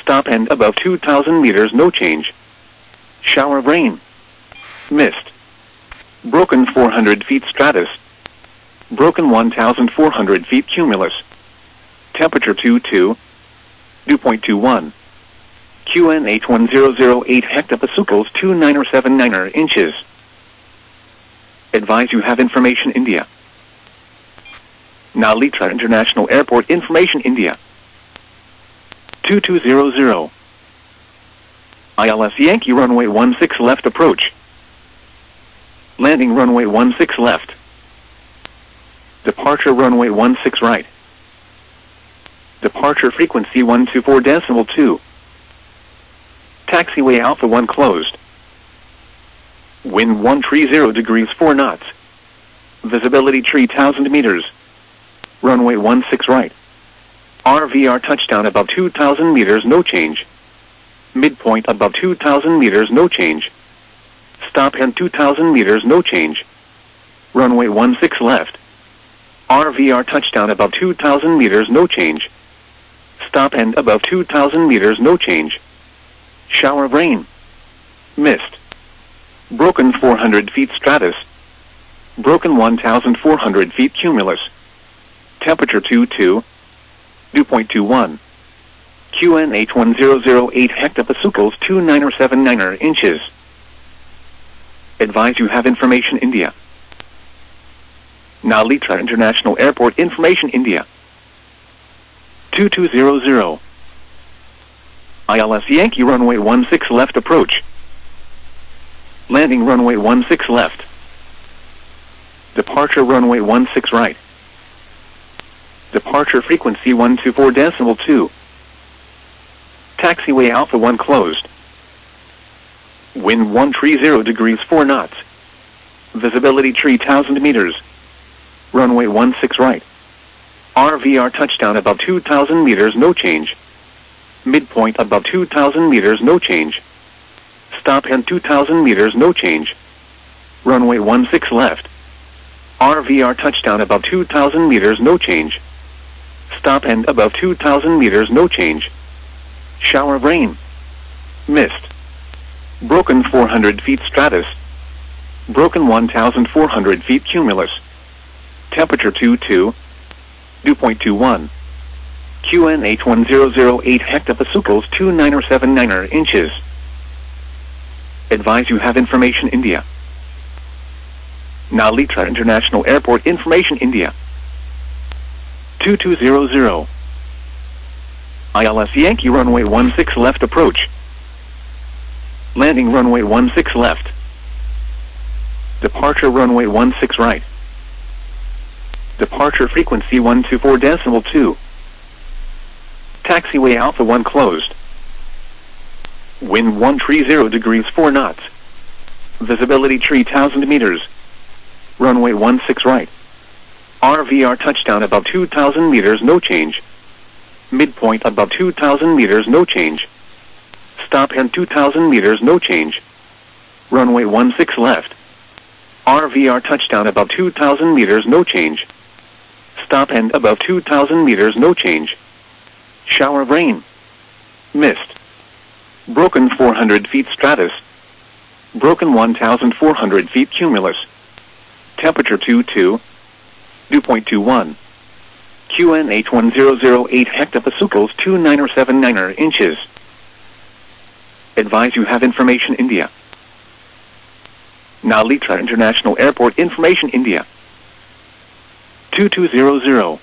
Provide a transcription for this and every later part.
Stop and above 2,000 meters, no change. Shower of rain. Mist. Broken 400 feet stratus. Broken 1,400 feet cumulus. Temperature 22. Dew point 21. QN8108 hectopascals 2979 inches. Advise you have information India. Now Litra International Airport information India. 2200. ILS Yankee runway 16 left approach. Landing runway 16 left. Departure runway 16 right. Departure frequency 124.2. Taxiway Alpha 1 closed. Wind 130 degrees 4 knots. Visibility 3,000 meters. Runway 16 right. RVR touchdown above 2,000 meters, no change. Midpoint above 2,000 meters, no change. Stop and 2,000 meters, no change. Runway 16 left. RVR touchdown above 2,000 meters, no change. Stop and above 2,000 meters, no change. Shower of rain. Mist. Broken 400 feet stratus. Broken 1,400 feet cumulus. Temperature 22. Dew point 21. QN8108 hectopascals 2979 inches. Advise you have information India. Now Litra International Airport information India. 2200. ILS Yankee runway 16 left approach. Landing runway 16 left. Departure runway 16 right. Departure frequency 124.2. Taxiway Alpha 1 closed. Wind 130 degrees 4 knots. Visibility 3,000 meters. Runway 16 right. RVR touchdown above 2,000 meters, no change. Midpoint above 2,000 meters, no change. Stop and 2,000 meters, no change. Runway 16 left. RVR touchdown above 2,000 meters, no change. Stop and above 2,000 meters, no change. Shower of rain. Mist. Broken 400 feet stratus. Broken 1,400 feet cumulus. Temperature 22. Dew point 21. QN8108 hectopascals 2979 inches. Advise you have information India. Now Litra International Airport information India. 2200. ILS Yankee runway 16 left approach. Landing runway 16 left. Departure runway 16 right. Departure frequency 124.2. Taxiway Alpha 1 closed. Wind 130 degrees 4 knots. Visibility 3,000 meters. Runway 16 right. RVR touchdown above 2,000 meters, no change. Midpoint above 2,000 meters, no change. Stop and 2,000 meters, no change. Runway 16 left. RVR touchdown above 2,000 meters, no change. Stop and above 2,000 meters, no change. Shower of rain. Mist. Broken 400 feet stratus. Broken 1,400 feet cumulus. Temperature 22. Dew point 21. QN8108 hectopascals 2979 inches. Advise you have information India. Now Litra International Airport information India. 2200.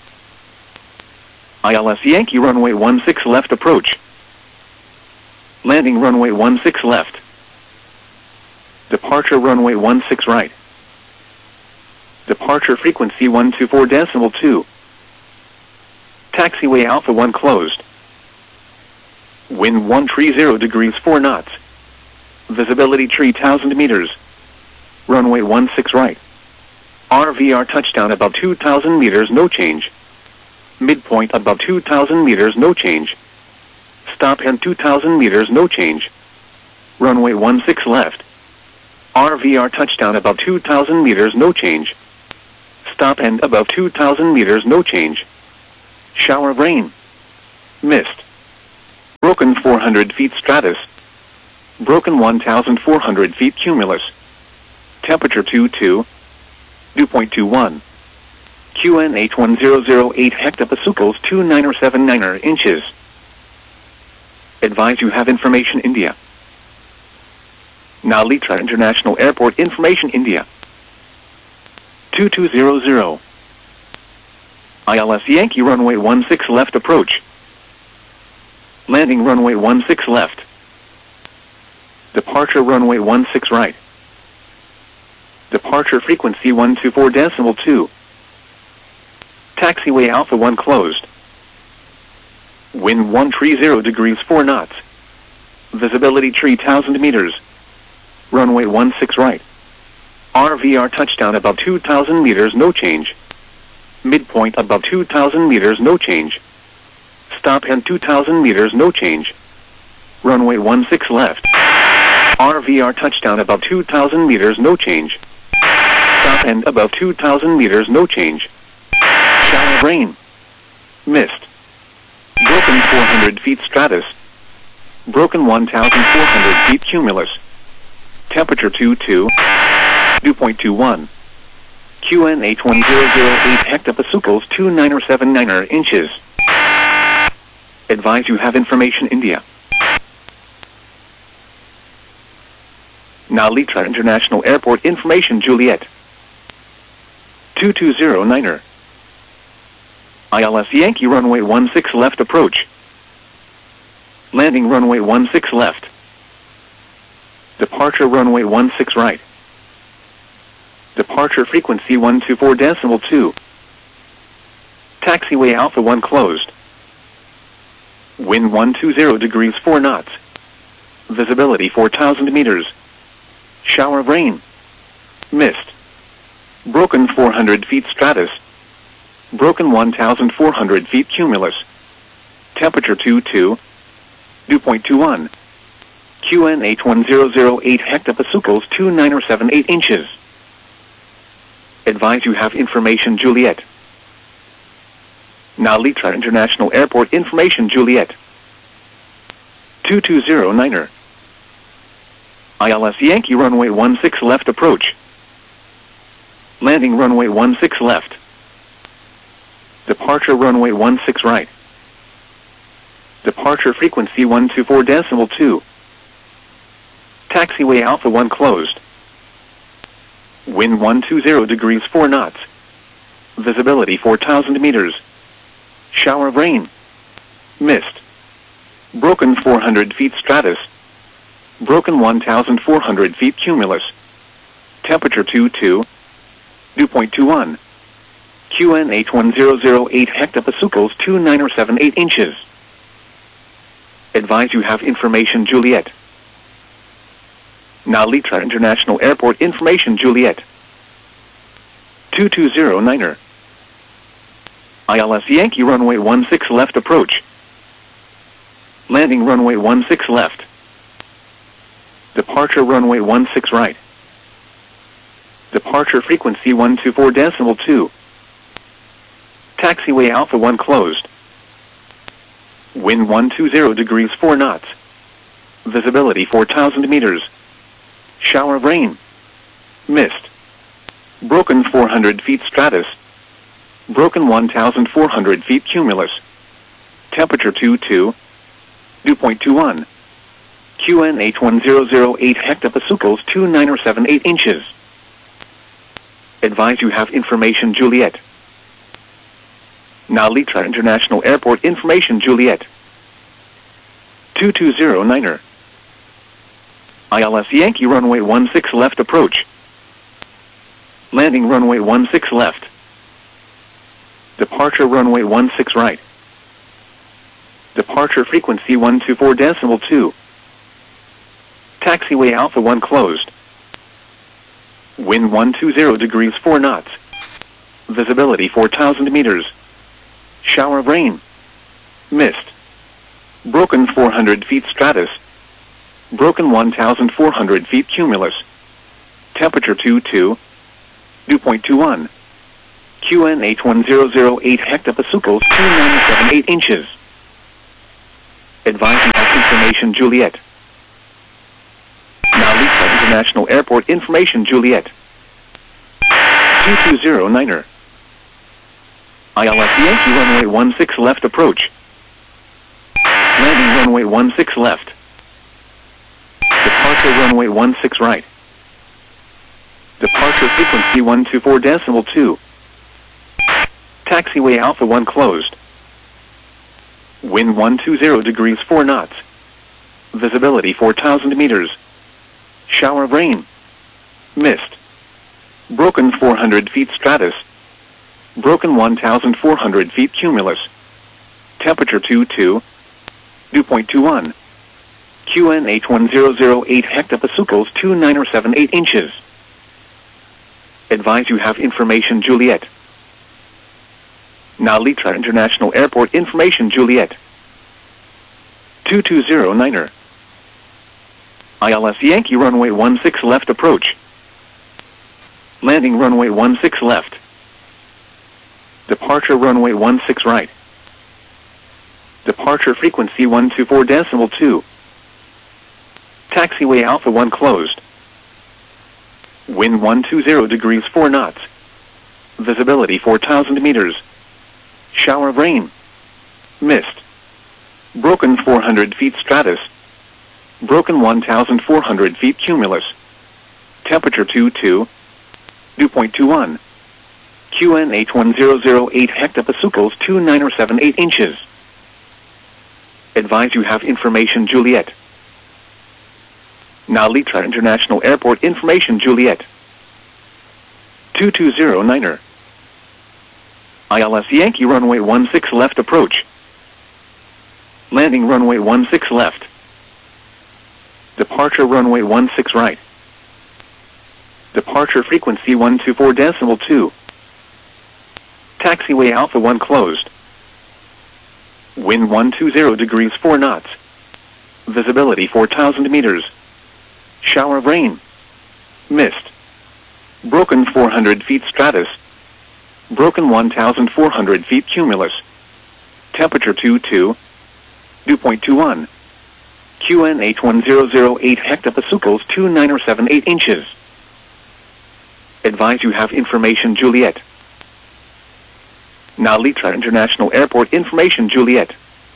ILS Yankee runway 16 left approach. Landing runway 16 left. Departure runway 16 right. Departure frequency 124.2. Taxiway Alpha 1 closed. Wind 130 degrees 4 knots. Visibility 3,000 meters. Runway 16 right. RVR touchdown above 2,000 meters, no change. Midpoint above 2,000 meters, no change. Stop and 2,000 meters, no change. Runway 16 left. RVR touchdown above 2,000 meters, no change. Stop and above 2,000 meters, no change. Shower of rain. Mist. Broken 400 feet stratus. Broken 1,400 feet cumulus. Temperature 22. Dew point 21. QNH1008 hectopascals 2979 inches. Advise you have information India. Nalitra International Airport information India. 2200. ILS Yankee runway 16 left approach. Landing runway 16 left. Departure runway 16 right. Departure frequency 124.2. Taxiway Alpha 1 closed. Wind 130 degrees 4 knots. Visibility 3,000 meters. Runway 16 right. RVR touchdown above 2,000 meters, no change. Midpoint above 2,000 meters, no change. Stop and 2,000 meters, no change. Runway 16 left. RVR touchdown above 2,000 meters, no change. Stop and above 2,000 meters, no change. Shower of rain. Mist. Broken 400 feet stratus. Broken 1,400 feet cumulus. Temperature 22. Dew point 21. QNH1008 hectopascals 2979 inches. Advise you have information India. Nalitra International Airport information Juliet. 2209. ILS Yankee runway 16 left approach. Landing runway 16 left. Departure runway 16 right. Departure frequency 124.2. Taxiway Alpha 1 closed. Wind 120 degrees 4 knots. Visibility 4,000 meters. Shower of rain. Mist. Broken 400 feet stratus. Broken 1,400 feet cumulus. Temperature 22. Dew point 21. QNH1008 hectopascals 2978 inches. Advise you have information Juliet. Nalitra International Airport information Juliet. 2209. ILS Yankee runway 16 left approach. Landing runway 16 left. Departure runway 16 right. Departure frequency 124.2. Taxiway Alpha 1 closed. Wind 120 degrees 4 knots. Visibility 4,000 meters. Shower of rain. Mist. Broken 400 feet stratus. Broken 1,400 feet cumulus. Temperature 22. Dew point 21. QNH1008 hectopascals 2978 inches. Advise you have information Juliet. Nalitra International Airport information Juliet. 2209. ILS Yankee runway 16 left approach. Landing runway 16 left. Departure runway 16 right. Departure frequency 124.2. Taxiway Alpha 1 closed. Wind 120 degrees 4 knots. Visibility 4,000 meters. Shower of rain. Mist. Broken 400 feet stratus. Broken 1,400 feet cumulus. Temperature 22. Dew point 21. QNH1008 hectopascals 2978 inches. Advise you have information Juliet. Nalitra International Airport information Juliet. 2209. ILS Yankee runway 16 left approach. Landing runway 16 left. Departure runway 16 right. Departure frequency 124.2. Taxiway Alpha 1 closed. Wind 120 degrees 4 knots. Visibility 4,000 meters. Shower of rain. Mist. Broken 400 feet stratus. Broken 1,400 feet cumulus. Temperature 22. Dew point 21. QNH1008 hectopascals 2978 inches. Advising of information Juliet. Now Lisa International Airport information Juliet. 2209er. ILS Yankee runway 16 left approach. Landing runway 16 left. Departure runway 16 right. Departure frequency 124.2. Taxiway Alpha 1 closed. Wind 120 degrees 4 knots. Visibility 4,000 meters. Shower of rain. Mist. Broken 400 feet stratus. Broken 1,400 feet cumulus. Temperature 22. Dew point 21. QNH1008 hectopascals 2978 inches. Advise you have information Juliet. Now Litra International Airport information Juliet. 2209er. ILS Yankee runway 16 left approach. Landing runway 16 left. Departure runway 16 right. Departure frequency 124.2. Taxiway Alpha 1 closed. Wind 120 degrees 4 knots. Visibility 4,000 meters. Shower of rain. Mist. Broken 400 feet stratus. Broken 1,400 feet cumulus. Temperature 22. Dew point 21. QNH1008 hectopascals 2978 inches. Advise you have information Juliet. Now Litra International Airport information Juliet. 2209er. ILS Yankee runway 16 left approach. Landing runway 16 left. Departure runway 16 right. Departure frequency 124.2. Taxiway Alpha 1 closed. Wind 120 degrees 4 knots. Visibility 4,000 meters. Shower of rain. Mist. Broken 400 feet stratus. Broken 1,400 feet cumulus. Temperature 22. Dew point 21. QNH1008 hectopascals 2978 inches. Advise you have information Juliet. Now Litra International Airport information Juliet.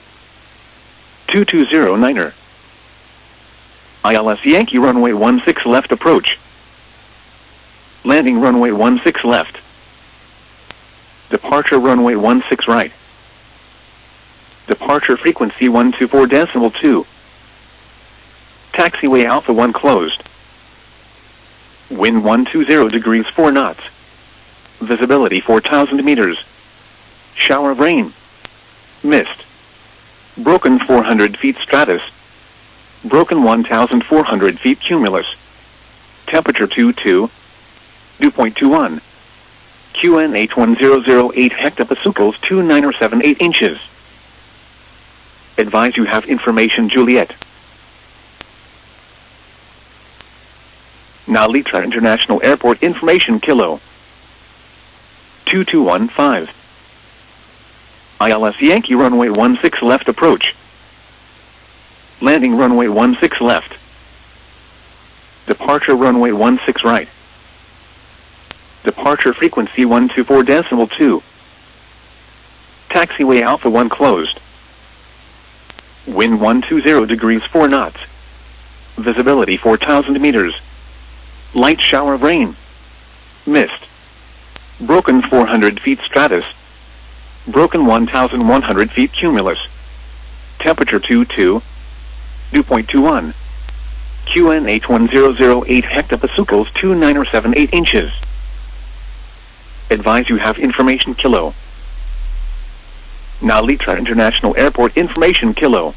2209er. ILS Yankee runway 16 left approach. Landing runway 16 left. Departure runway 16 right. Departure frequency 124.2. Taxiway Alpha 1 closed. Wind 120 degrees 4 knots. Visibility 4,000 meters. Shower of rain. Mist. Broken 400 feet stratus. Broken 1,400 feet cumulus. Temperature 22. Dew point 21. QNH1008 hectopascals 2978 inches. Advise you have information Juliet. Now Litra International Airport information Kilo. 2215. ILS Yankee runway 16 left approach. Landing runway 16 left. Departure runway 16 right. Departure frequency 124.2. Taxiway Alpha 1 closed. Wind 120 degrees 4 knots. Visibility 4,000 meters. Light shower of rain. Mist. Broken 400 feet stratus. Broken 1,400 feet cumulus. Temperature 22. Dew point 21. QNH1008 hectopascals 2978 inches. Advise you have information Juliet. Now Litra International Airport information Kilo. 2215. ILS Yankee runway 16 left approach. Landing runway 16 left. Departure runway 16 right. Departure frequency 124.2. Taxiway Alpha 1 closed. Wind 120 degrees 4 knots. Visibility 4,000 meters. Light shower of rain. Mist. Broken 400 feet stratus. Broken 1,100 feet cumulus. Temperature 22. Dew point 21. QNH1008 hectopascals 2978 inches. Advise you have information Kilo. Now Litra International Airport information Kilo.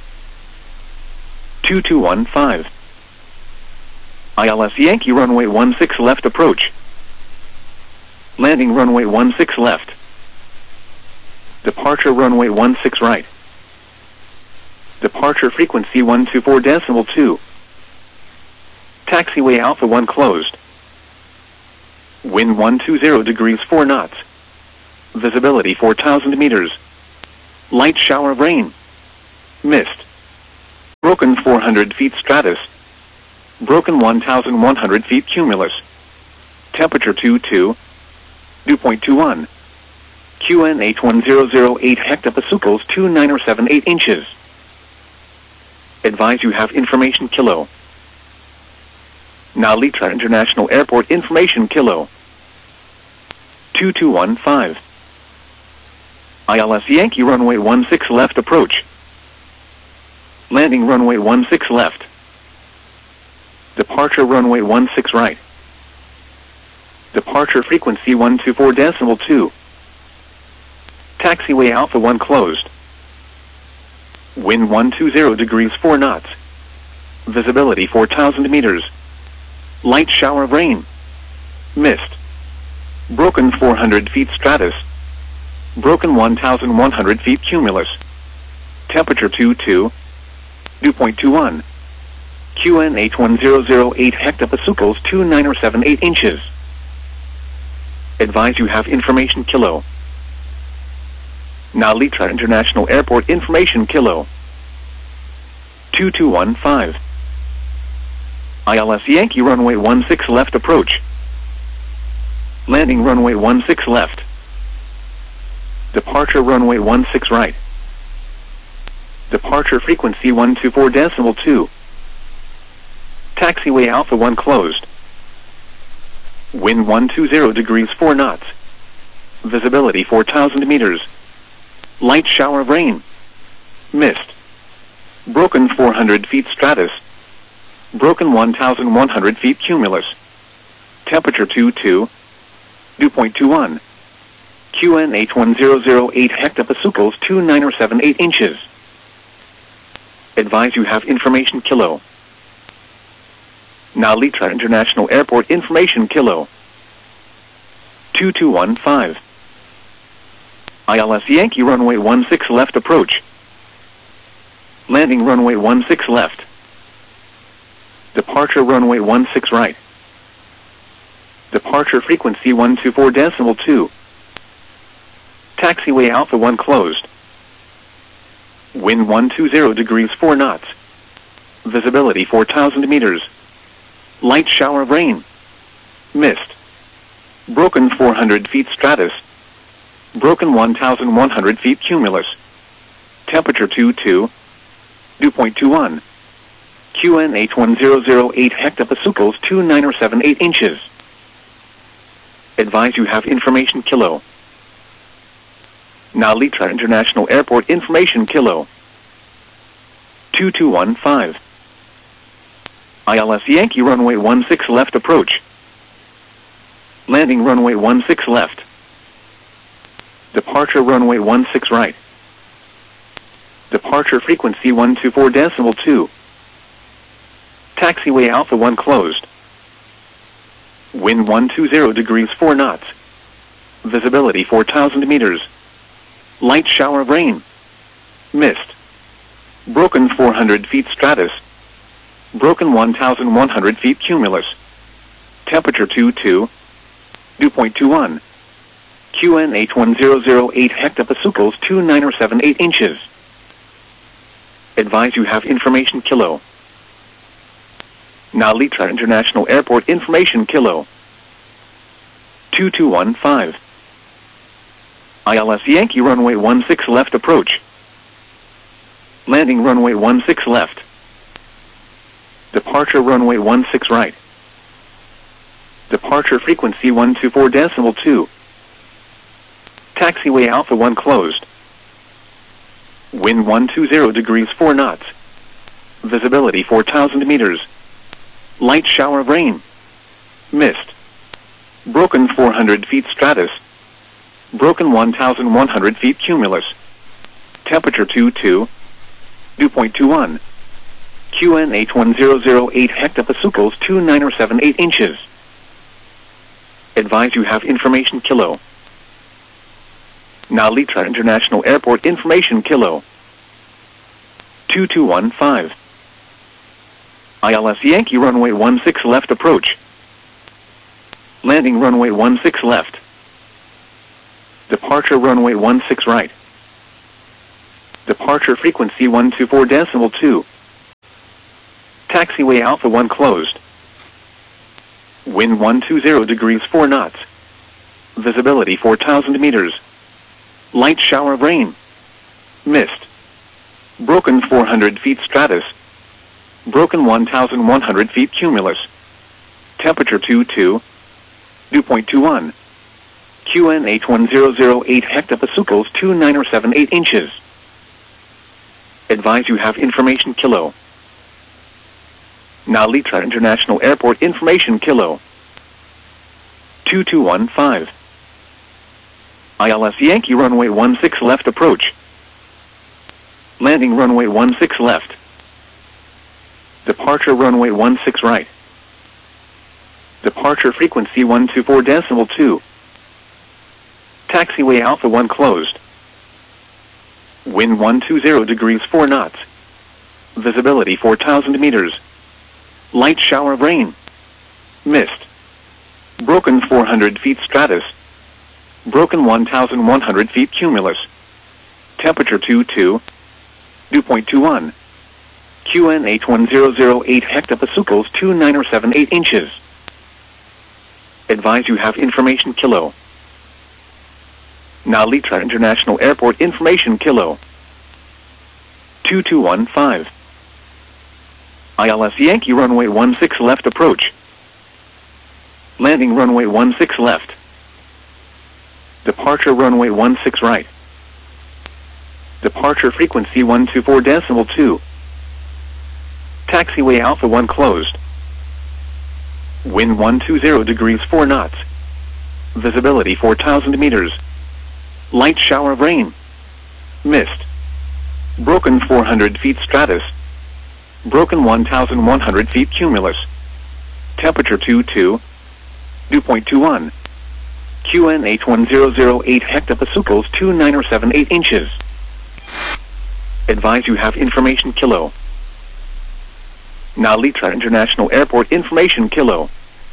2215. ILS Yankee runway 16 left approach. Landing runway 16 left. Departure runway 16 right. Departure frequency 124.2. Taxiway Alpha 1 closed. Wind 120 degrees 4 knots. Visibility 4,000 meters. Light shower of rain. Mist. Broken 400 feet stratus. Broken 1,100 feet cumulus. Temperature 22. Dew point 21. QN 81008 hectopascals 2978 inches. Advise you have information kilo. Nalitra International Airport information kilo. 2215. ILS Yankee runway 16 left approach. Landing runway 16 left. Departure runway 16 right. Departure frequency 124.2. Taxiway Alpha 1 closed. Wind 120 degrees 4 knots. Visibility 4,000 meters. Light shower of rain. Mist. Broken 400 feet stratus. Broken 1,100 feet cumulus. Temperature 22. Dew point 21. QN 81008 hectopascals 2978 inches. Advise you have information kilo. Nalitra International Airport information kilo. 2215. ILS Yankee runway 16 left approach. Landing runway 16 left. Departure runway 16 right. Departure frequency 124.2. Taxiway Alpha 1 closed. Wind 120 degrees 4 knots. Visibility 4,000 meters. Light shower of rain. Mist. Broken 400 feet stratus. Broken 1,100 feet cumulus. Temperature 22. Dew point 21. QN 81008 hectopascals 2978 inches. Advise you have information kilo. Nalitra International Airport information kilo. 2215. ILS Yankee runway 16 left approach. Landing runway 16 left. Departure runway 16 right. Departure frequency 124.2. Taxiway Alpha 1 closed. Wind 120 degrees 4 knots. Visibility 4,000 meters. Light shower of rain. Mist. Broken 400 feet stratus. Broken 1,100 feet cumulus. Temperature 22. Dew point 21. QN 81008 hectopascals 2978 inches. Advise you have information kilo. Nalitra International Airport information kilo. 2215. ILS Yankee runway 16 left approach. Landing runway 16 left. Departure runway 16 right. Departure frequency 124.2. Taxiway Alpha 1 closed. Wind 120 degrees 4 knots. Visibility 4,000 meters. Light shower of rain. Mist. Broken 400 feet stratus. Broken 1,100 feet cumulus. Temperature 22. Dew point 21. QN 81008 hectopascals 2978 inches. Advise you have information kilo. Nalitra International Airport information kilo. 2215. ILS Yankee runway 16 left approach. Landing runway 16 left. Departure runway 16 right. Departure frequency 124.2. Taxiway Alpha 1 closed. Wind 120 degrees 4 knots. Visibility 4,000 meters. Light shower of rain. Mist. Broken 400 feet stratus. Broken 1,100 feet cumulus. Temperature 22. Dew point 21. QN 81008 hectopascals 2978 inches. Advise you have information kilo. Nalitra International Airport information kilo. 2215. ILS Yankee runway 16 left approach. Landing runway 16 left. Departure runway 16 right. Departure frequency 124.2. Taxiway Alpha 1 closed. Wind 120 degrees 4 knots. Visibility 4,000 meters. Light shower of rain. Mist. Broken 400 feet stratus. Broken 1,100 feet cumulus. Temperature 22. Dew point 21. QNH1008 hectopascals 2978 inches. Advise you have information kilo. Nalitra International Airport information kilo. 2215. ILS Yankee runway 16 left approach. Landing runway 16 left. Departure runway 16 right. Departure frequency 124.2. Taxiway Alpha 1 closed. Wind 120 degrees 4 knots. Visibility 4,000 meters. Light shower of rain. Mist. Broken 400 feet stratus. Broken 1,100 feet cumulus. Temperature 22. Dew point 21. QNH1008 hectopascals 2978 inches. Advise you have information kilo. Nalitra International Airport information kilo. 2215. ILS Yankee runway 16 left approach. Landing runway 16 left. Departure runway 16 right. Departure frequency 124.2. Taxiway Alpha 1 closed. Wind 120 degrees 4 knots. Visibility 4,000 meters. Light shower of rain. Mist. Broken 400 feet stratus. Broken 1,100 feet cumulus. Temperature 22. Dew point 21. QNH1008 hectopascals 2978 inches. Advise you have information kilo. Nalitra International Airport information kilo.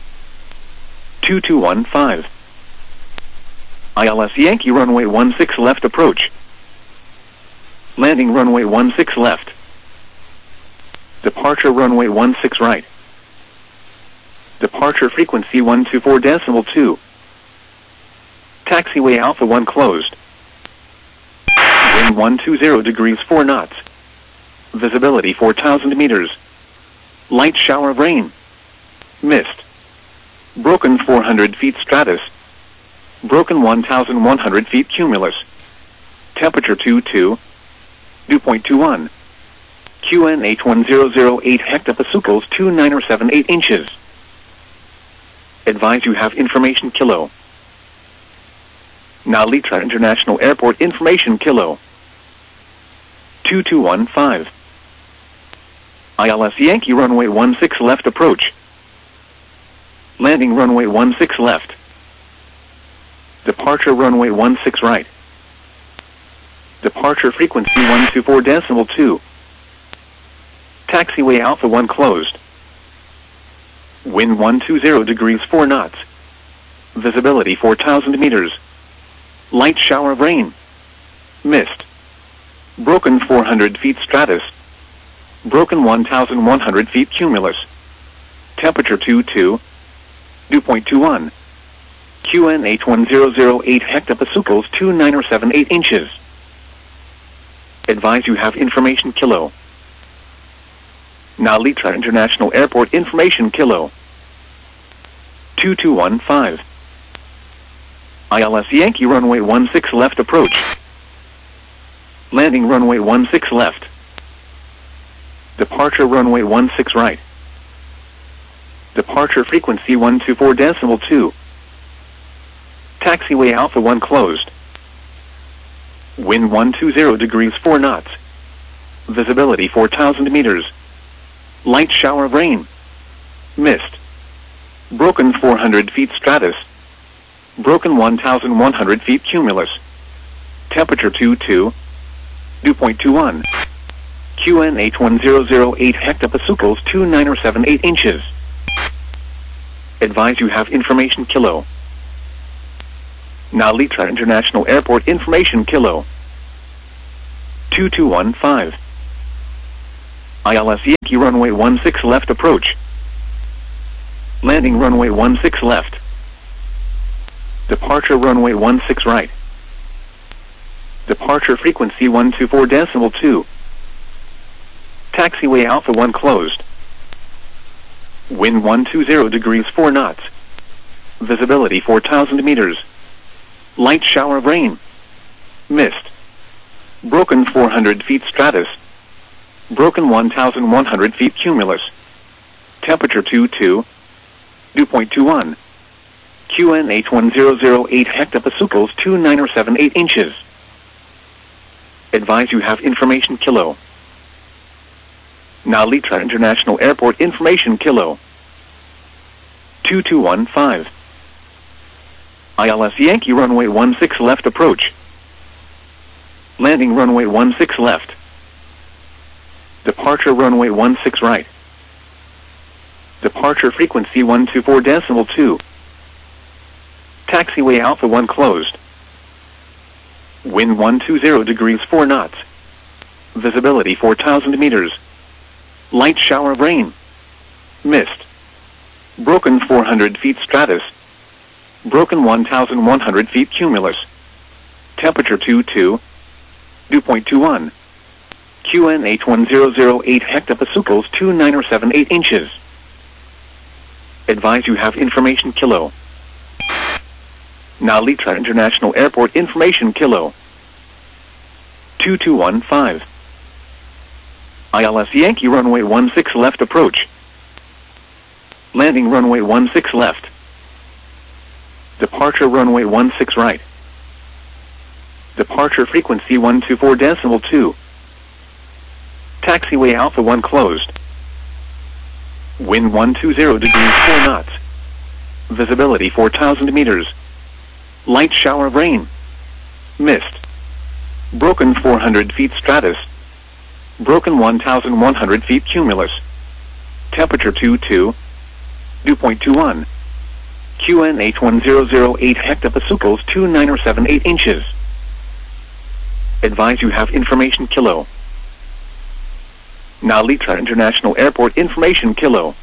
2215. ILS Yankee runway 16 left approach. Landing runway 16 left. Departure runway 16 right. Departure frequency 124.2. Taxiway Alpha 1 closed. Wind 120 degrees 4 knots. Visibility 4,000 meters. Light shower of rain. Mist. Broken 400 feet stratus. Broken 1,100 feet cumulus. Temperature 22. Dew point 21. QNH1008 hectopascals 2978 inches. Advise you have information kilo. Nalitra International Airport information kilo. 2215. ILS Yankee runway 16 left approach. Landing runway 16 left. Departure runway 16 right. Departure frequency 124.2. Taxiway Alpha 1 closed. Wind 120 degrees 4 knots. Visibility 4,000 meters. Light shower of rain. Mist. Broken 400 feet stratus. Broken 1,100 feet cumulus. Temperature 22. Dew point 21. QNH1008 hectopascals 2978 inches. Advise you have information kilo. Nalitra International Airport information kilo. 2215. ILS Yankee runway 16 left approach. Landing runway 16 left. Departure runway 16 right. Departure frequency 124.2. Taxiway Alpha 1 closed. Wind 120 degrees 4 knots. Visibility 4,000 meters. Light shower of rain. Mist. Broken 400 feet stratus. Broken 1,100 feet cumulus. Temperature 22. Dew point 21. QNH1008 hectopascals 2978 inches. Advise you have information kilo. Nalitra International Airport information kilo. 2215. ILS Yankee runway 16 left approach. Landing runway 16 left. Departure runway 16 right. Departure frequency 124.2. Taxiway Alpha 1 closed. Wind 120 degrees 4 knots. Visibility 4,000 meters. Light shower of rain. Mist. Broken 400 feet stratus. Broken 1,100 feet cumulus. Temperature 22. Dew point 21. QNH1008 hectopascals 2978 inches. Advise you have information kilo. Nalitra International Airport information kilo. 2215. ILS Yankee runway 16 left approach. Landing runway 16 left. Departure runway 16 right. Departure frequency 124.2. Taxiway Alpha 1 closed. Wind 120 degrees 4 knots. Visibility 4,000 meters. Light shower of rain. Mist. Broken 400 feet stratus. Broken 1,100 feet cumulus. Temperature 22. Dew point 21. QNH1008 hectopascals 2978 inches. Advise you have information kilo. Nalitra International Airport information kilo. 2215. ILS Yankee runway 16 left approach. Landing runway 16 left. Departure runway 16 right. Departure frequency 124.2. Taxiway Alpha 1 closed. Wind 120 degrees 4 knots. Visibility 4,000 meters. Light shower of rain. Mist. Broken 400 feet stratus. Broken 1,100 feet cumulus. Temperature 22. Dew point 21. QNH1008 hectopascals 2978 inches. Advise you have information kilo. Nalitra International Airport information kilo.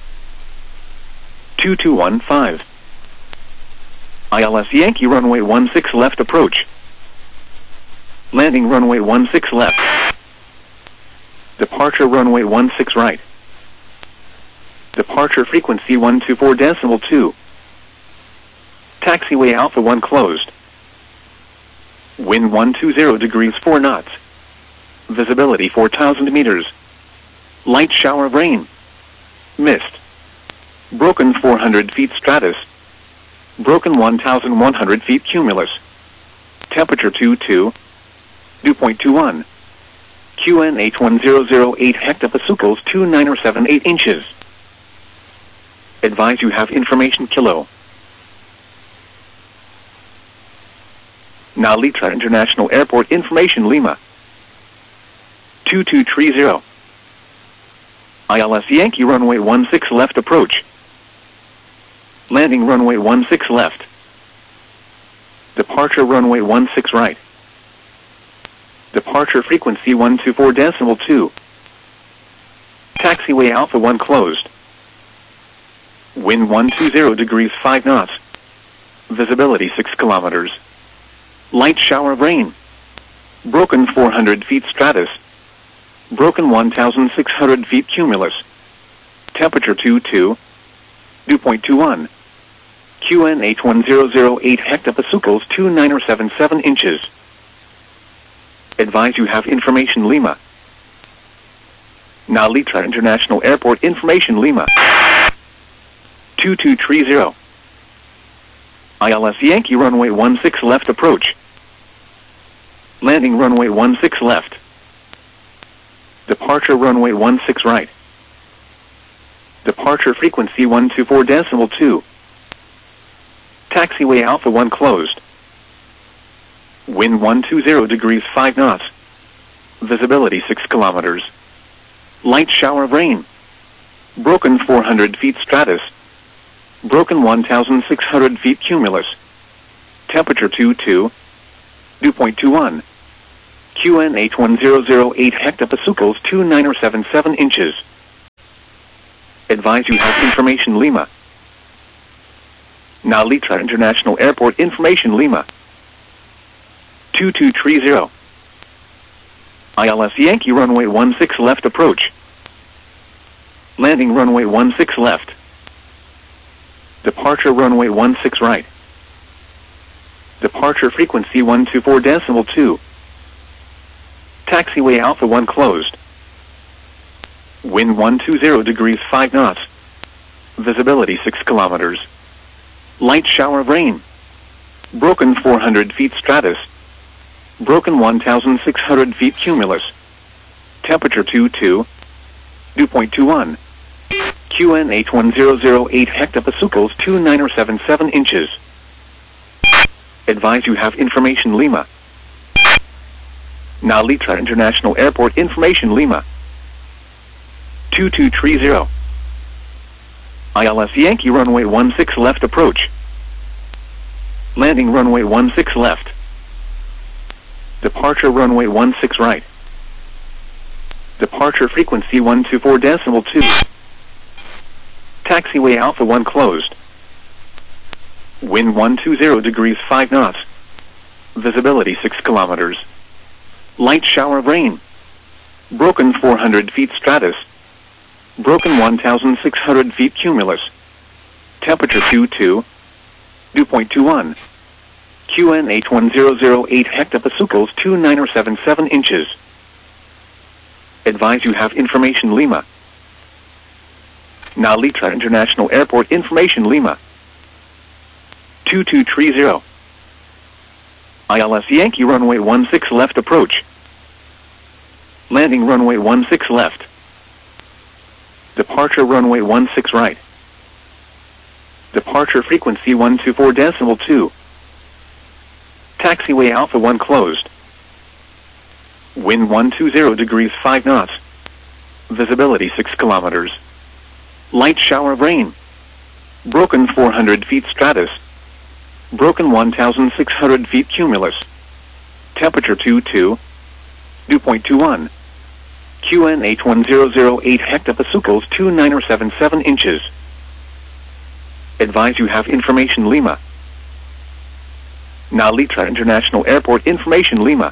2215. ILS Yankee runway 16 left approach. Landing runway 16 left. Departure runway 16 right. Departure frequency 124.2. Taxiway Alpha 1 closed. Wind 120 degrees 4 knots. Visibility 4,000 meters. Light shower of rain. Mist. Broken 400 feet stratus. Broken 1,100 feet cumulus. Temperature 22. Dew point 21. QNH1008 hectopascals 2978 inches. Advise you have information kilo. Nalitra International Airport information Lima. 2230. ILS Yankee runway 16 left approach. Landing runway 16 left. Departure runway 16 right. Departure frequency 124.2. Taxiway Alpha 1 closed. Wind 120 degrees 5 knots. Visibility 6 kilometers. Light shower of rain. Broken 400 feet stratus. Broken 1,600 feet cumulus. Temperature 22. Dew point 21. QNH1008 hectopascals 2977 inches. Advise you have information Lima. Nalitra International Airport information Lima. 2230. ILS Yankee runway 16 left approach. Landing runway 16 left. Departure runway 16 right. Departure frequency 124.2. Taxiway Alpha 1 closed. Wind 120 degrees 5 knots. Visibility 6 kilometers. Light shower of rain. Broken 400 feet stratus. Broken 1,600 feet cumulus. Temperature 22. Dew point 21. QN8108 hectopascals 2977 inches. Advise you have information Lima. Now Litra International Airport information Lima. 2230. ILS Yankee runway 16 left approach. Landing runway 16 left. Departure runway 16 right. Departure frequency 124.2. Taxiway Alpha 1 closed. Wind 120 degrees 5 knots. Visibility 6 kilometers. Light shower of rain. Broken 400 feet stratus. Broken 1,600 feet cumulus. Temperature 22. Dew point 21. QN8108 hectopascals 2977 inches. Advise you have information Lima. Now Litra International Airport information Lima. 2230. ILS Yankee runway 16 left approach. Landing runway 16 left. Departure runway 16 right. Departure frequency 124.2. Taxiway Alpha 1 closed. Wind 120 degrees 5 knots. Visibility 6 kilometers. Light shower of rain. Broken 400 feet stratus. Broken 1,600 feet cumulus. Temperature 22. Dew point 21. QN8108 hectopascals 2977 inches. Advise you have information Lima. Now Litra International Airport information Lima. 2230. ILS Yankee runway 16 left approach. Landing runway 16 left. Departure runway 16 right. Departure frequency 124.2. Taxiway Alpha 1 closed. Wind 120 degrees 5 knots. Visibility 6 kilometers. Light shower of rain. Broken 400 feet stratus. Broken 1,600 feet cumulus. Temperature 22. Dew point 21. QN8108 hectopascals 2977 inches. Advise you have information Lima. Now Litra International Airport information Lima.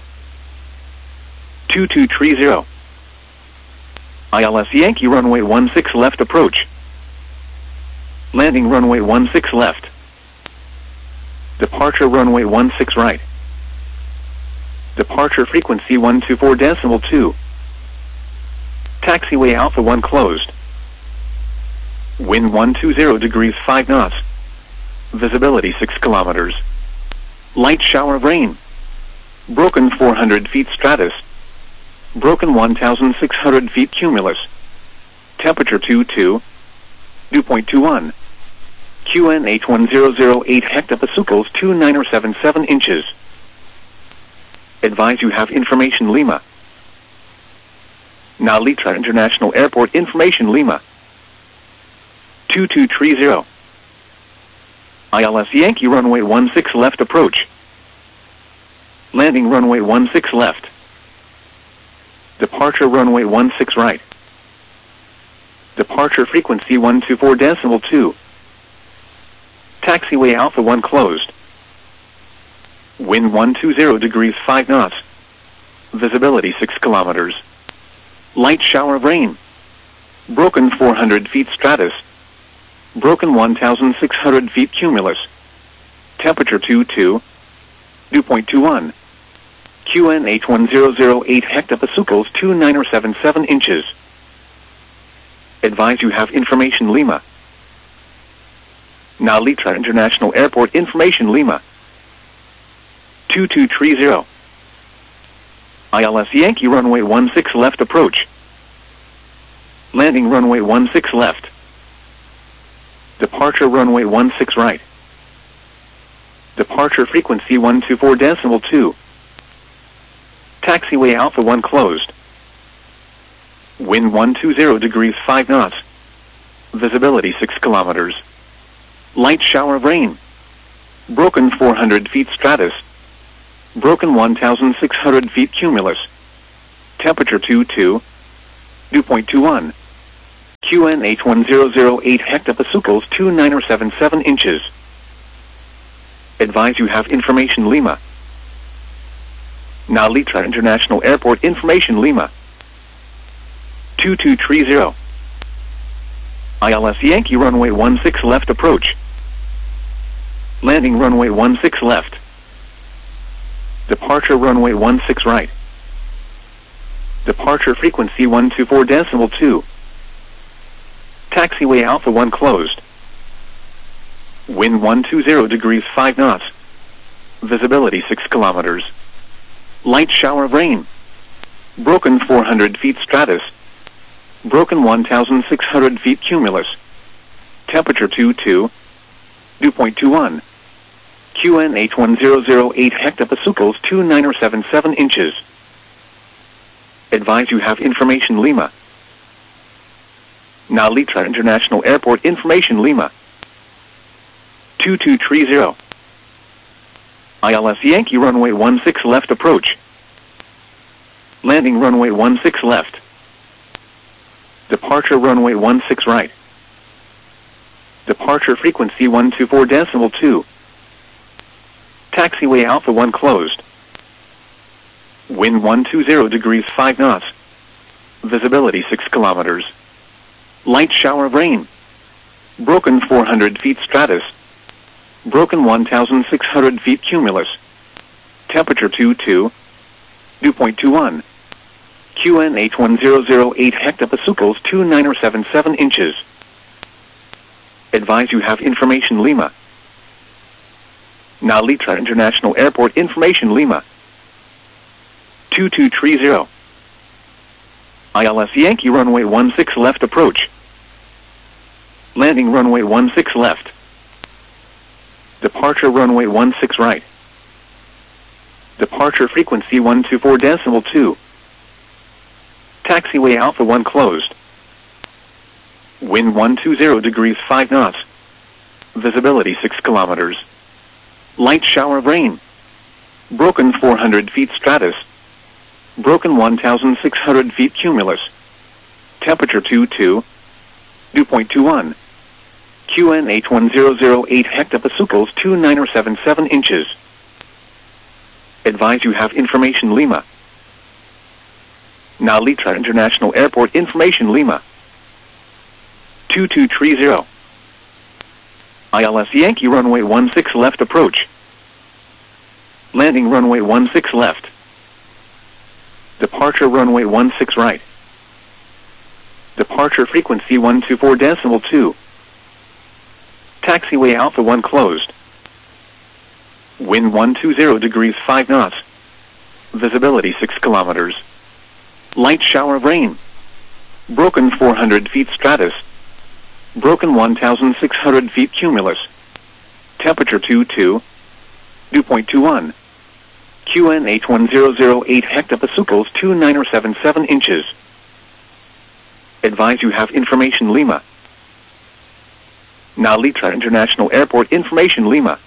2230. ILS Yankee runway 16 left approach. Landing runway 16 left. Departure runway 16 right. Departure frequency 124.2. Taxiway Alpha 1 closed. Wind 120 degrees 5 knots. Visibility 6 kilometers. Light shower of rain. Broken 400 feet stratus. Broken 1,600 feet cumulus. Temperature 22. Dew point 21. QN8108 hectopascals 2977 inches. Advise you have information Lima. Now Litra International Airport information Lima. 2230. ILS Yankee runway 16 left approach. Landing runway 16 left. Departure runway 16 right. Departure frequency 124.2. Taxiway Alpha 1 closed. Wind 120 degrees 5 knots. Visibility 6 kilometers. Light shower of rain. Broken 400 feet stratus. Broken 1,600 feet cumulus. Temperature 22. Dew point 21. QN8108 hectopascals 2977 inches. Advise you have information Lima. Now Litra International Airport information Lima. 2230. ILS Yankee runway 16 left approach. Landing runway 16 left. Departure runway 16 right. Departure frequency 124.2. Taxiway Alpha 1 closed. Wind 120 degrees 5 knots. Visibility 6 kilometers. Light shower of rain. Broken 400 feet stratus. Broken 1,600 feet cumulus. Temperature 22, dew point 21. QNH 1008 hectopascals 2977 inches. Advise you have information Lima. Nalitra International Airport information Lima. 2230. ILS Yankee runway 16 left approach. Landing runway 16 left. Departure runway 16 right. Departure frequency 124.2. Taxiway Alpha 1 closed. Wind 120 degrees 5 knots. Visibility 6 kilometers. Light shower of rain. Broken 400 feet stratus. Broken 1,600 feet cumulus. Temperature 22. Dew point 21. QNH 1008 hectopascals 2977 inches. Advise you have information Lima. Nalitra International Airport information Lima. 2230. ILS Yankee runway 16 left approach. Landing runway 16 left. Departure runway 16 right. Departure frequency 124.2. Taxiway Alpha 1 closed. Wind 120 degrees 5 knots. Visibility 6 kilometers. Light shower of rain. Broken 400 feet stratus. Broken 1,600 feet cumulus. Temperature 22. Dew point 21. QNH 1008 hectopascals 2977 inches. Advise you have information Lima. Nalitra International Airport information Lima. 2230. ILS Yankee runway 16 left approach. Landing runway 16 left. Departure runway 16 right. Departure frequency 124.2. Taxiway Alpha 1 closed. Wind 120 degrees 5 knots. Visibility 6 kilometers. Light shower of rain. Broken 400 feet stratus. Broken 1,600 feet cumulus. Temperature 22. Dew point 21. QNH 1008 hectopascals 2977 inches. Advise you have information Lima. Nalitra International Airport information Lima. 2230. ILS Yankee runway 16 left approach. Landing runway 16 left. Departure runway 16 right. Departure frequency 124.2. Taxiway Alpha 1 closed. Wind 120 degrees 5 knots. Visibility 6 kilometers. Light shower of rain. Broken 400 feet stratus. Broken 1,600 feet cumulus. Temperature 22. Dew point 21. QNH 1008 hectopascals 2977 inches. Advise you have information Lima. Nalitra International Airport information Lima.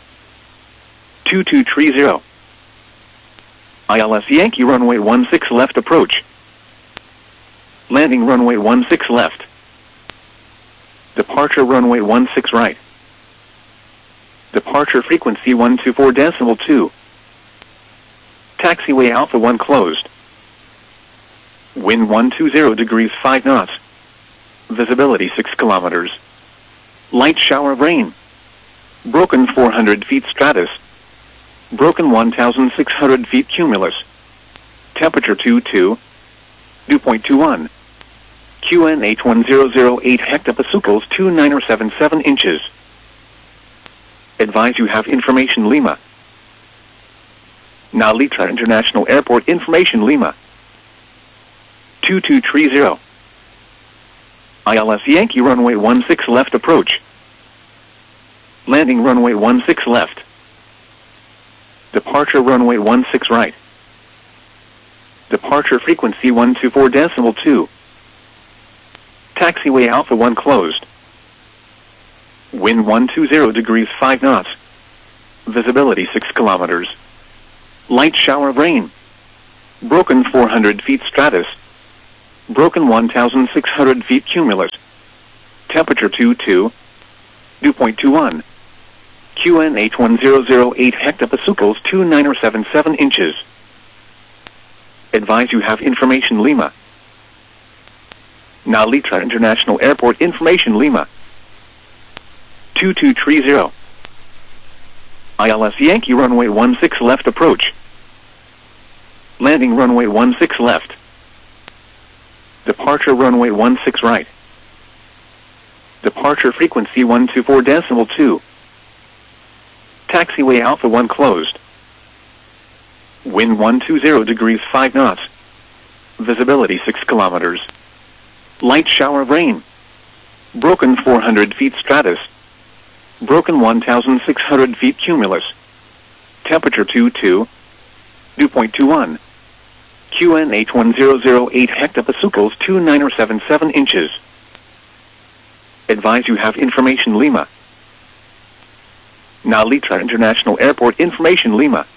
2230. ILS Yankee runway 16 left approach. Landing runway 16 left. Departure runway 16 right. Departure frequency 124.2. Taxiway Alpha 1 closed. Wind 120 degrees 5 knots. Visibility 6 kilometers. Light shower of rain. Broken 400 feet stratus. Broken 1,600 feet cumulus. Temperature 22. Dew point 21. QNH 1008 hectopascals 2977 inches. Advise you have information Lima. Nalitra International Airport information Lima. 2230. ILS Yankee runway 16 left approach. Landing runway 16 left. Departure runway 16 right. Departure frequency 124.2. Taxiway Alpha 1 closed. Wind 120 degrees 5 knots. Visibility 6 kilometers. Light shower of rain. Broken 400 feet stratus. Broken 1,600 feet cumulus. Temperature 22. Dew point 21. QNH1008 hectopascals 2977 inches. Advise you have information Lima. Now Litra International Airport information Lima. 2230. ILS Yankee runway 16 left approach. Landing runway 16 left. Departure runway 16 right. Departure frequency 124.2. Taxiway Alpha 1 closed. Wind 120 degrees 5 knots. Visibility 6 kilometers. Light shower of rain. Broken 400 feet stratus. Broken 1,600 feet cumulus. Temperature 22. Dew point 21. QNH1008 hectopascals 2977 inches. Advise you have information Lima. Now Litra International Airport information Lima.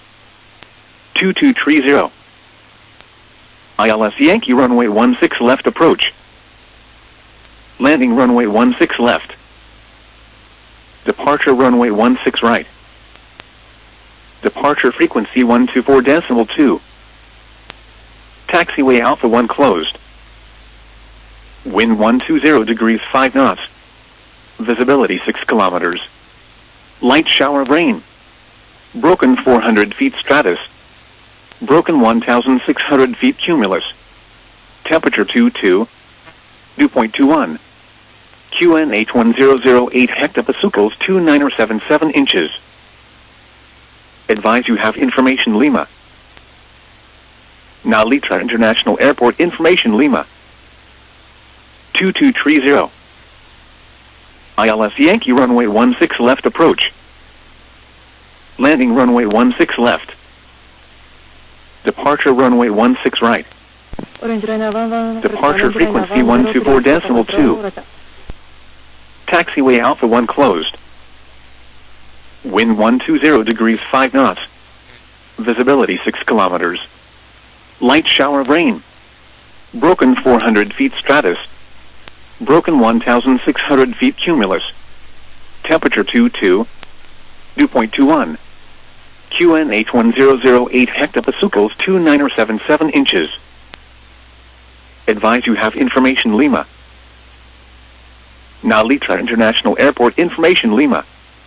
2230. ILS Yankee runway 16 left approach. Landing runway 16 left. Departure runway 16 right. Departure frequency 124.2. Taxiway Alpha 1 closed. Wind 120 degrees 5 knots. Visibility 6 kilometers. Light shower of rain. Broken 400 feet stratus. Broken 1,600 feet cumulus. Temperature 22. Dew point 21. QNH1008 hectopascals 2977 inches. Advise you have information Lima. Now Litra International Airport information Lima. 2230. ILS Yankee runway 16 left approach. Landing runway 16 left. Departure runway 16 right. Departure frequency 124.2. Taxiway Alpha 1 closed. Wind 120 degrees 5 knots. Visibility 6 kilometers. Light shower of rain. Broken 400 feet stratus. Broken 1,600 feet cumulus. Temperature 22. Dew point 21. QNH1008 hectopascals 2977 inches. Advise you have information Lima. Now Litra International Airport information Lima.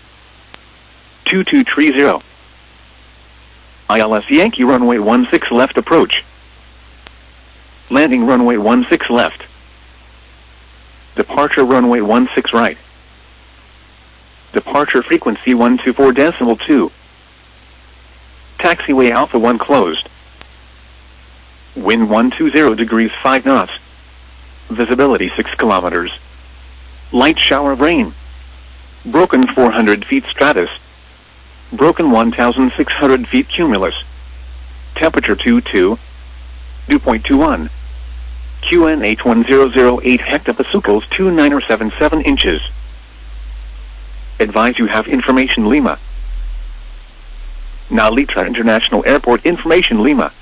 2230. ILS Yankee runway 16 left approach. Landing runway 16 left. Departure runway 16 right. Departure frequency 124.2. Taxiway Alpha 1 closed. Wind 120 degrees 5 knots. Visibility 6 kilometers. Light shower of rain. Broken 400 feet stratus. Broken 1,600 feet cumulus. Temperature 22. Dew point 21. QNH1008 hectopascals 2977 inches. Advise you have information Lima. Now Litra International Airport information Lima.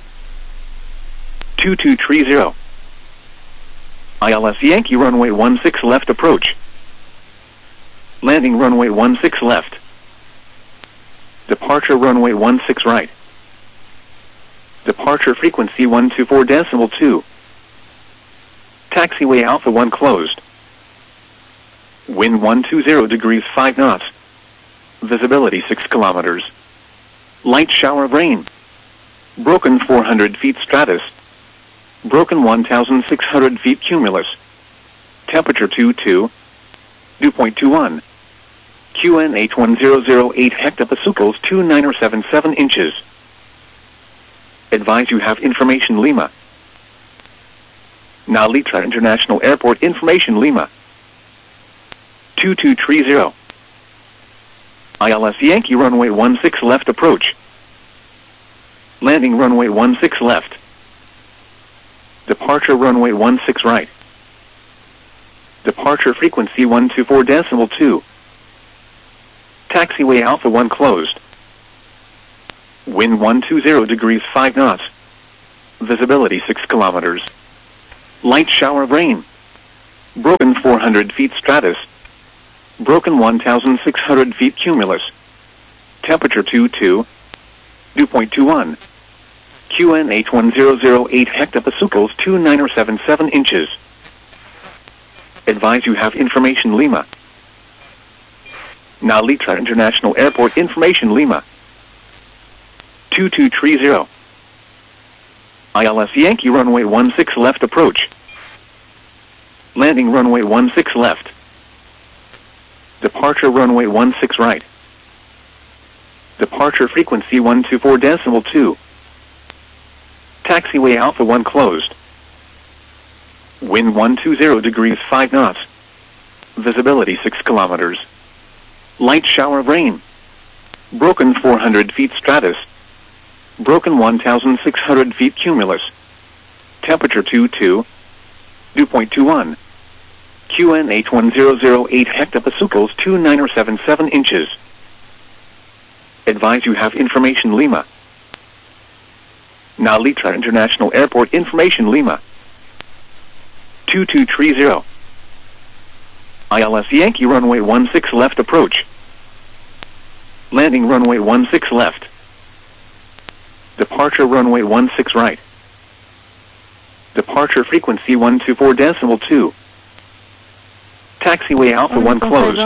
2230. ILS Yankee runway 16 left approach. Landing runway 16 left. Departure runway 16 right. Departure frequency 124.2. Taxiway Alpha 1 closed. Wind 120 degrees 5 knots. Visibility 6 kilometers. Light shower of rain. Broken 400 feet stratus. Broken 1,600 feet cumulus. Temperature 22. Dew point 21. QNH1008 hectopascals 2977 inches. Advise you have information Lima. Now Litra International Airport information Lima. 2230. ILS Yankee runway 16 left approach. Landing runway 16 left. Departure runway 16 right. Departure frequency 124.2. Taxiway Alpha 1 closed. Wind 120 degrees 5 knots. Visibility 6 kilometers. Light shower of rain. Broken 400 feet stratus. Broken 1,600 feet cumulus. Temperature 22. Dew point 21. QNH 1008 hectopascals 2977 inches. Advise you have information Lima. Now Litra International Airport information Lima. 2230. ILS Yankee runway 16 left approach. Landing runway 16 left. Departure runway 16 right. Departure frequency 124.2. Taxiway Alpha 1 closed. Wind 120 degrees 5 knots. Visibility 6 kilometers. Light shower of rain. Broken 400 feet stratus. Broken 1,600 feet cumulus. Temperature 22. Dew point 21. QNH 1008 hectopascals 2977 inches. Advise you have information Lima. Now Litra International Airport information Lima. 2230. ILS Yankee runway 16 left approach. Landing runway 16 left. Departure runway 16 right. Departure frequency 124.2. Taxiway Alpha 1 closed.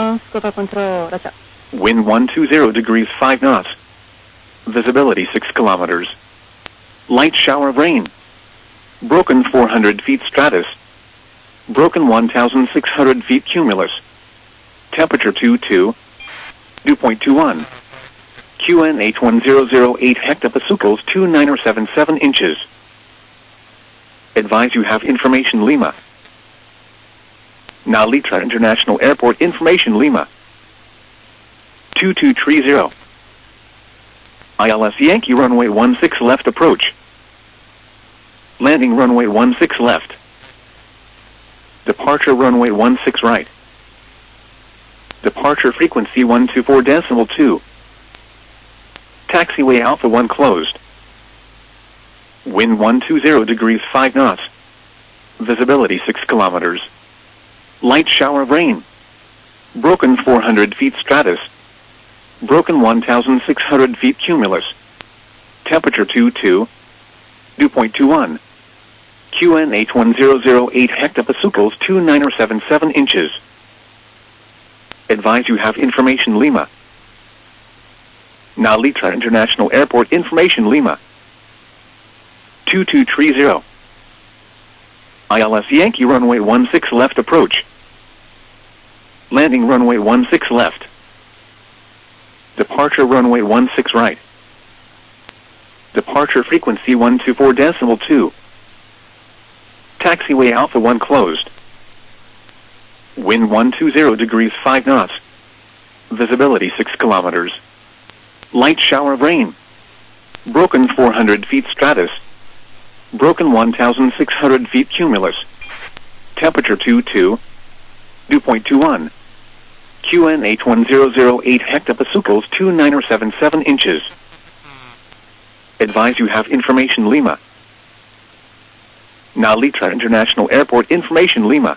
Wind 120 degrees 5 knots. Visibility 6 kilometers. Light shower of rain. Broken 400 feet stratus. Broken 1,600 feet cumulus. Temperature 22. Dew point 21. QNH 1008 hectopascals 2977 inches. Advise you have information Lima. Now Litra International Airport information Lima. 2230. ILS Yankee runway 16 left approach. Landing runway 16 left. Departure runway 16 right. Departure frequency 124.2. Taxiway Alpha 1 closed. Wind 120 degrees 5 knots. Visibility 6 kilometers. Light shower of rain. Broken 400 feet stratus. Broken 1,600 feet cumulus. Temperature 22. Dew point 21. QNH 1008 hectopascals 2977 inches. Advise you have information Lima. Now Litra International Airport information Lima. 2230. ILS Yankee runway 16 left approach. Landing runway 16 left. Departure runway 16 right. Departure frequency 124.2. Taxiway Alpha 1 closed. Wind 120 degrees 5 knots. Visibility 6 kilometers. Light shower of rain. Broken 400 feet stratus. Broken 1,600 feet cumulus. Temperature 22. Dew point 21. QNH 1008 hectopascals 2977 inches. Advise you have information Lima. Now Litra International Airport information Lima.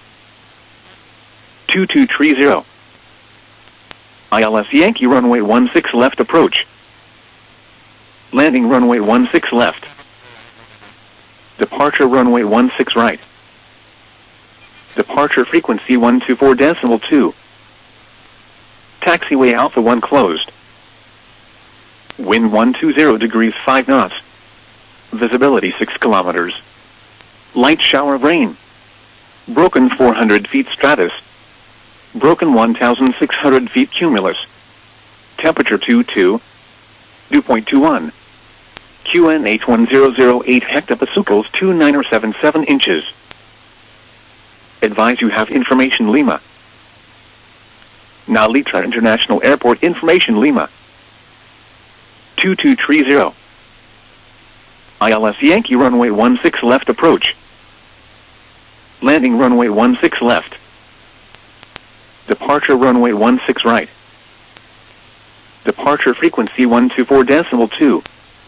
2230. ILS Yankee runway 16 left approach. Landing runway 16 left. Departure runway 16 right. Departure frequency 124.2. Taxiway Alpha 1 closed. Wind 120 degrees 5 knots. Visibility 6 kilometers. Light shower of rain. Broken 400 feet stratus. Broken 1,600 feet cumulus. Temperature 22. Dew point 21. QNH 1008 hectopascals 2977 inches. Advise you have information Lima. Now Litra International Airport information Lima. 2230. ILS Yankee runway 16 left approach. Landing runway 16 left. Departure runway 16 right. Departure frequency 124.2.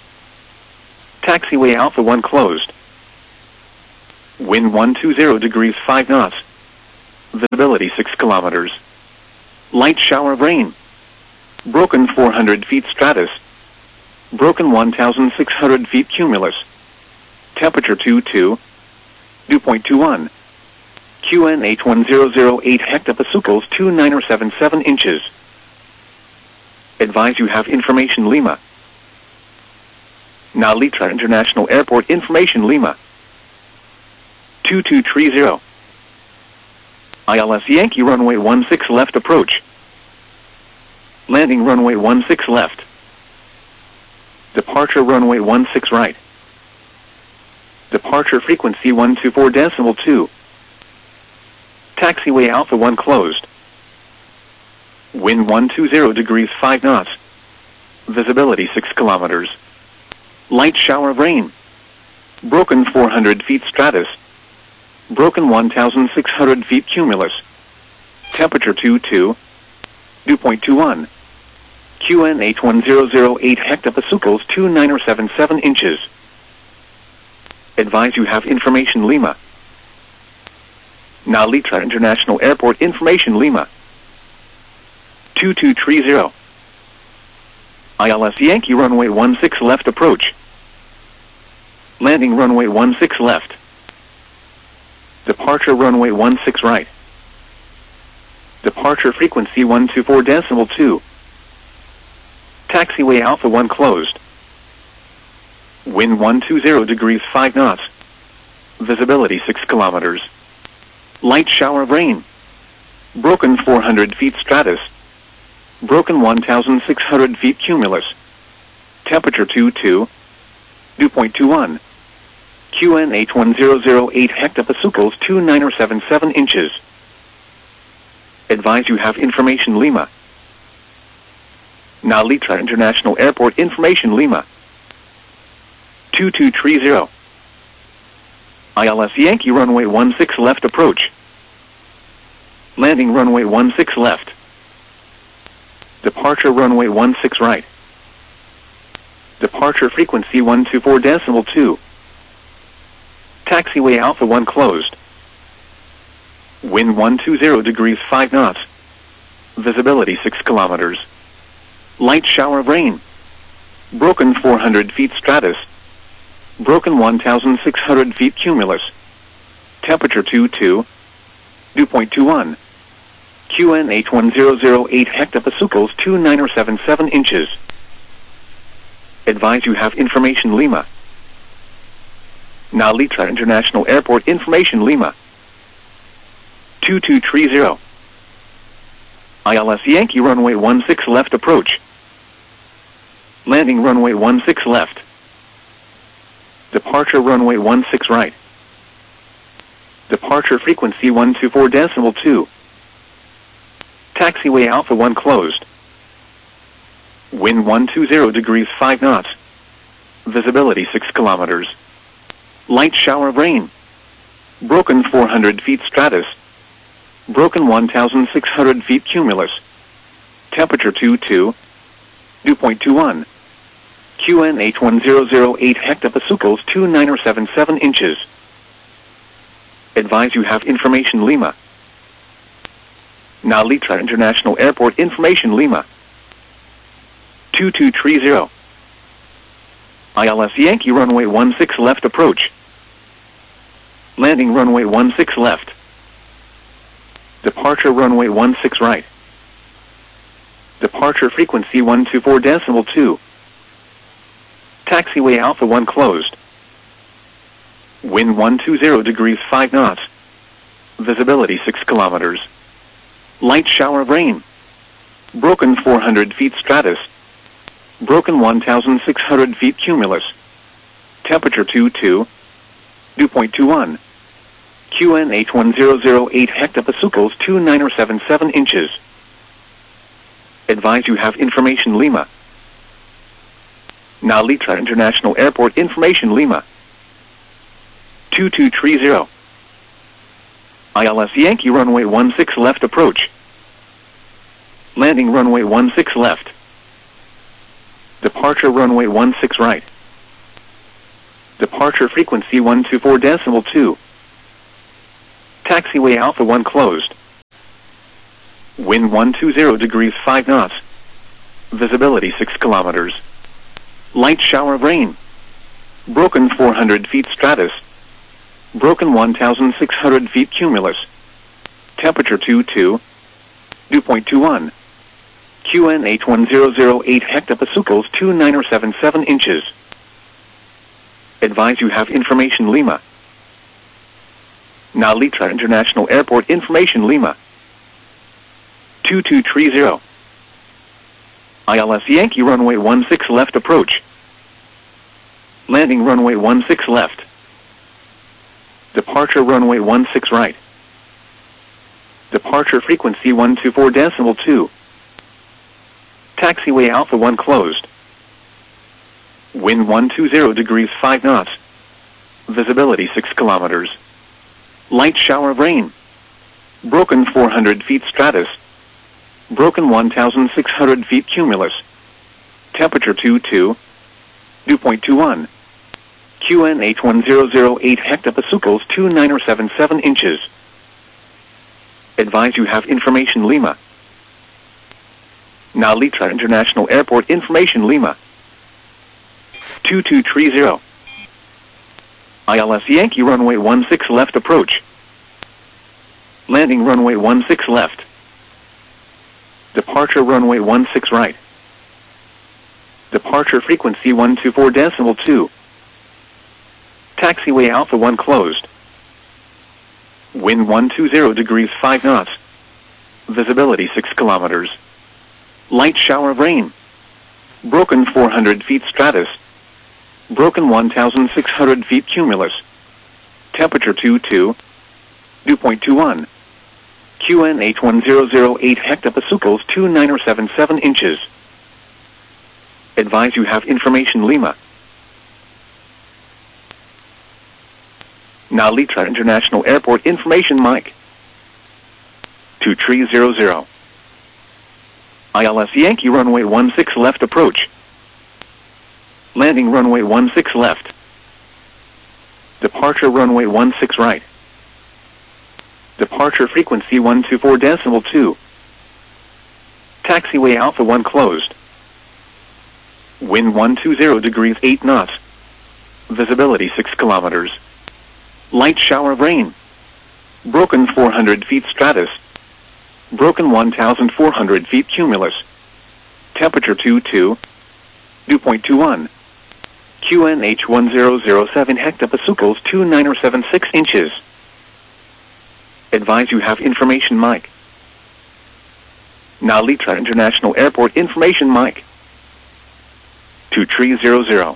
Taxiway Alpha 1 closed. Wind 120 degrees 5 knots. Visibility 6 kilometers. Light shower of rain. Broken 400 feet stratus. Broken 1,600 feet cumulus. Temperature 22. Dew point 21. QN H1008 hectopascals 2977 inches. Advise you have information Lima. Now Litra International Airport information Lima. 2230. ILS Yankee runway 16 left approach. Landing runway 16 left. Departure runway 16 right. Departure frequency 124.2. Taxiway Alpha 1 closed. Wind 120 degrees 5 knots. Visibility 6 kilometers. Light shower of rain. Broken 400 feet stratus. Broken 1,600 feet cumulus. Temperature 22. Dew point 21. QN H1008 hectopascals 2977 inches. Advise you have information Lima. Now Litra International Airport information Lima. 2230. ILS Yankee runway 16 left approach. Landing runway 16 left. Departure runway 16 right. Departure frequency 124.2. Taxiway Alpha 1 closed. Wind 120 degrees 5 knots. Visibility 6 kilometers. Light shower of rain. Broken 400 feet stratus. Broken 1,600 feet cumulus. Temperature 22. Dew point 21. QN H1008 hectopascals 2977 inches. Advise you have information Lima. Now Litra International Airport information Lima. 2230. ILS Yankee runway 16 left approach. Landing runway 16 left. Departure runway 16 right. Departure frequency 124.2. Taxiway Alpha 1 closed. Wind 120 degrees 5 knots. Visibility 6 kilometers. Light shower of rain. Broken 400 feet stratus. Broken 1,600 feet cumulus. Temperature 22. Dew point 21. QN H1008 hectopascals 2977 inches. Advise you have information Lima. Now Litra International Airport information Lima. 2230. ILS Yankee runway 16 left approach. Landing runway 16 left. Departure runway 16 right. Departure frequency 124.2. Taxiway Alpha 1 closed. Wind 120 degrees 5 knots. Visibility 6 kilometers. Light shower of rain. Broken 400 feet stratus. Broken 1,600 feet cumulus. Temperature 22. Dew point 21. QN H1008 hectopascals 2977 inches. Advise you have information Lima. Now Litra International Airport information Lima. 2230. ILS Yankee runway 16 left approach. Landing runway 16 left. Departure runway 16 right. Departure frequency 124.2. Taxiway Alpha 1 closed. Wind 120 degrees 5 knots. Visibility 6 kilometers. Light shower of rain. Broken 400 feet stratus. Broken 1,600 feet cumulus. Temperature 22. Dew point 21. QN H1008 hectopascals 2977 inches. Advise you have information Lima. Now Litra International Airport information Lima. 2230. ILS Yankee runway 16 left approach. Landing runway 16 left. Departure runway 16 right. Departure frequency 124.2. Taxiway Alpha 1 closed. Wind 120 degrees 5 knots. Visibility 6 kilometers. Light shower of rain. Broken 400 feet stratus. Broken 1,600 feet cumulus. Temperature 22. Dew point 21. QNH1008 hectopascals 2977 inches. Advise you have information Lima. Now Litra International Airport information Lima. 2230. ILS Yankee runway 16 left approach. Landing runway 16 left. Departure runway 16 right. Departure frequency 124.2. Taxiway Alpha 1 closed. Wind 120 degrees 5 knots. Visibility 6 kilometers. Light shower of rain. Broken 400 feet stratus. Broken 1,600 feet cumulus. Temperature 22. Dew point 21. QNH1008 hectopascals 2977 inches. Advise you have information Lima. Now Litra International Airport information Lima. 2230. ILS Yankee runway 16 left approach. Landing runway 16 left. Departure runway 16 right. Departure frequency 124.2. Taxiway Alpha 1 closed. Wind 120 degrees 5 knots. Visibility 6 kilometers. Light shower of rain. Broken 400 feet stratus. Broken 1,600 feet cumulus. Temperature 22. Dew point 21. QNH1008 hectopascals 2977 inches. Advise you have information Lima. Now Litra International Airport information Mike. 2300. ILS Yankee runway 16 left approach. Landing runway 16 left. Departure runway 16 right. Departure frequency 124.2. Taxiway Alpha 1 closed. Wind 120 degrees 8 knots. Visibility 6 kilometers. Light shower of rain. Broken 400 feet stratus. Broken 1,400 feet cumulus. Temperature 22. Dew point 21. QNH1007 hectopascals 2976 inches. Advise you have information Mike. Now Litra International Airport information Mike. 2300.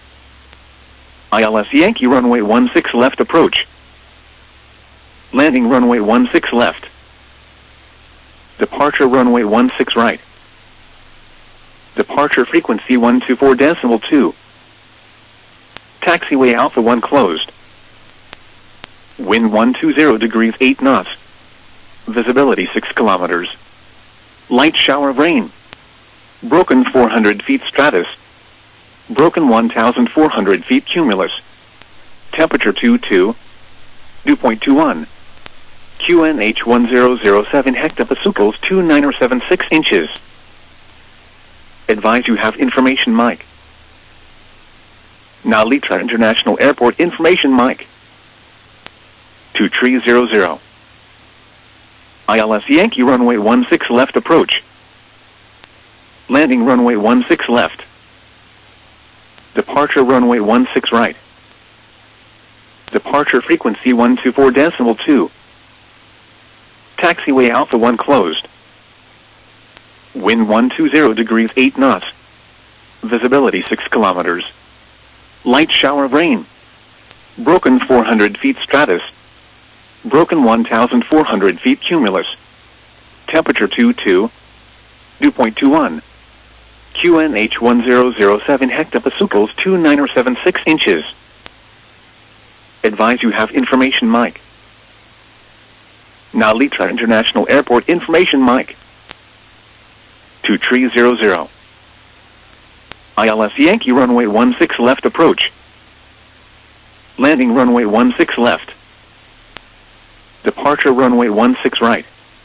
ILS Yankee runway 16 left approach. Landing runway 16 left. Departure runway 16 right. Departure frequency 124.2. Taxiway Alpha 1 closed. Wind 120 degrees 8 knots. Visibility 6 kilometers. Light shower of rain. Broken 400 feet stratus. Broken 1,400 feet cumulus. Temperature 22. Dew point 21. QNH1007 hectopascals 2976 inches. Advise you have information Mike. Now Litra International Airport information Mike. 2300. ILS Yankee runway 16 left approach. Landing runway 16 left. Departure runway 16 right. Departure frequency 124.2. Taxiway Alpha 1 closed. Wind 120 degrees 8 knots. Visibility 6 kilometers. Light shower of rain. Broken 400 feet stratus. Broken 1,400 feet cumulus. Temperature 22. Dew point 21. QNH1007 hectopascals 2976 inches. Advise you have information Mike. Now Litra International Airport information Mike. 2300. ILS Yankee runway 16 left approach. Landing runway 16 left. Departure runway 16 right.